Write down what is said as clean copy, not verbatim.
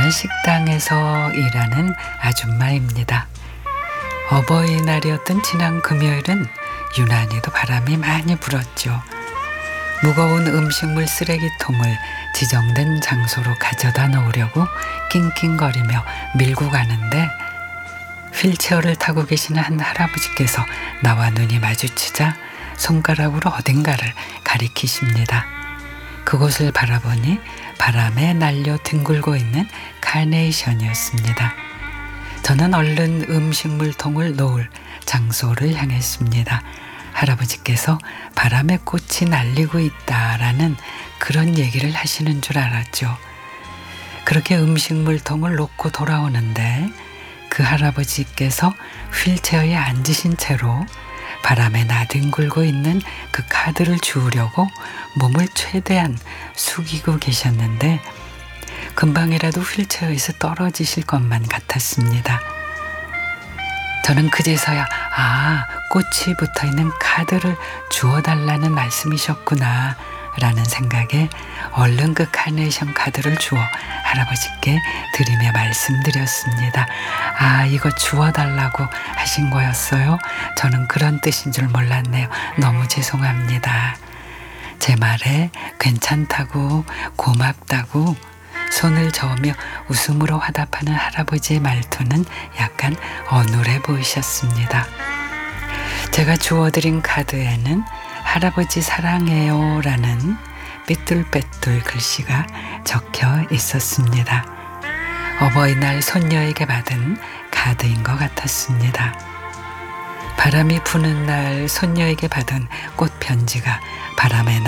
작은 식당에서 일하는 아줌마입니다. 어버이날이었던 지난 금요일은 유난히도 바람이 많이 불었죠. 무거운 음식물 쓰레기통을 지정된 장소로 가져다 놓으려고 낑낑거리며 밀고 가는데 휠체어를 타고 계시는 한 할아버지께서 나와 눈이 마주치자 손가락으로 어딘가를 가리키십니다. 그곳을 바라보니 바람에 날려 뒹굴고 있는 카네이션이었습니다. 저는 얼른 음식물통을 놓을 장소를 향했습니다. 할아버지께서 바람에 꽃이 날리고 있다라는 그런 얘기를 하시는 줄 알았죠. 그렇게 음식물통을 놓고 돌아오는데 그 할아버지께서 휠체어에 앉으신 채로 바람에 나뒹굴고 있는 그 카드를 주우려고 몸을 최대한 숙이고 계셨는데 금방이라도 휠체어에서 떨어지실 것만 같았습니다. 저는 그제서야 꽃이 붙어있는 카드를 주워달라는 말씀이셨구나 라는 생각에 얼른 그 카네이션 카드를 주워 할아버지께 드리며 말씀드렸습니다. 이거 주워달라고 하신 거였어요? 저는 그런 뜻인 줄 몰랐네요. 너무 죄송합니다. 제 말에 괜찮다고 고맙다고 손을 저으며 웃음으로 화답하는 할아버지의 말투는 약간 어눌해 보이셨습니다. 제가 주워드린 카드에는 할아버지 사랑해요 라는 삐뚤빼뚤 글씨가 적혀 있었습니다. 어버이날 손녀에게 받은 카드인 것 같았습니다. 바람이 부는 날 손녀에게 받은 꽃 편지가 바람에